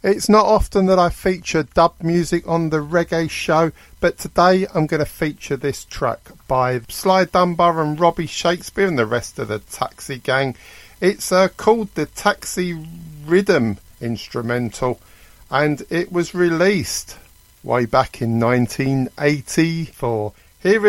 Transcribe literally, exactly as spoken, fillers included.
It's not often that I feature dub music on the Reggae Show, but today I'm going to feature this track by Sly Dunbar and Robbie Shakespeare and the rest of the Taxi Gang. It's uh, called the Taxi Rhythm Instrumental, and it was released way back in nineteen eighty-four.